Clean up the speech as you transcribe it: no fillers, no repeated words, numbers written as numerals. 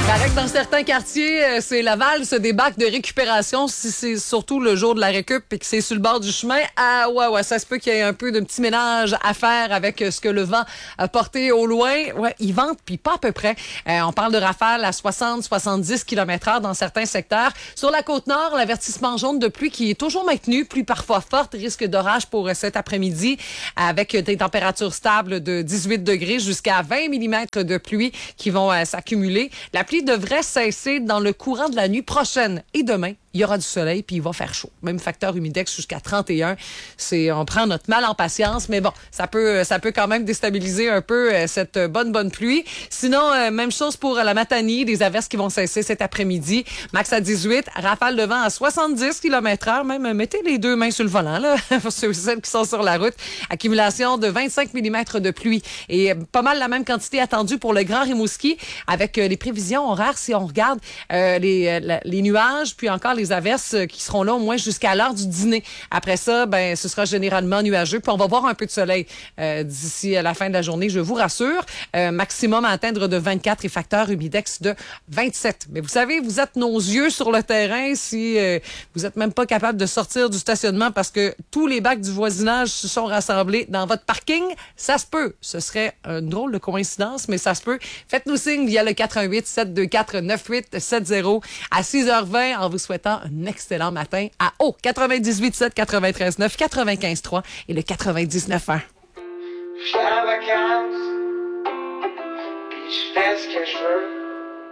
Paraît que dans certains quartiers, c'est la valse des bacs de récupération, si c'est surtout le jour de la récup et que c'est sur le bord du chemin. Ah ouais, ça se peut qu'il y ait un peu de petit ménage à faire avec ce que le vent a porté au loin. Ouais, il vente, puis pas à peu près. On parle de rafales à 60-70 km/h dans certains secteurs. Sur la Côte-Nord, l'avertissement jaune de pluie qui est toujours maintenu, pluie parfois forte, risque d'orage pour cet après-midi, avec des températures stables de 18 degrés jusqu'à 20 mm de pluie qui vont s'accumuler. La pluie devrait cesser dans le courant de la nuit prochaine et demain. Il y aura du soleil, puis il va faire chaud. Même facteur humidex jusqu'à 31. On prend notre mal en patience, mais bon, ça peut quand même déstabiliser un peu cette bonne pluie. Sinon, même chose pour la Matanie, des averses qui vont cesser cet après-midi. Max à 18, rafale de vent à 70 km/h. Même, mettez les deux mains sur le volant, là, pour ceux et celles qui sont sur la route. Accumulation de 25 mm de pluie. Et pas mal la même quantité attendue pour le Grand Rimouski, avec les prévisions horaires, si on regarde les nuages, puis encore les averses qui seront là au moins jusqu'à l'heure du dîner. Après ça, ce sera généralement nuageux. Puis on va voir un peu de soleil d'ici à la fin de la journée, je vous rassure. Maximum à atteindre de 24 et facteur humidex de 27. Mais vous savez, vous êtes nos yeux sur le terrain si vous êtes même pas capable de sortir du stationnement parce que tous les bacs du voisinage se sont rassemblés dans votre parking. Ça se peut. Ce serait une drôle de coïncidence, mais ça se peut. Faites-nous signe via le 418-724-9870 à 6h20 en vous souhaitant un excellent matin à 98.7, 93.9, 95.3 et le 99.1. Je suis en vacances, puis je fais ce que je veux.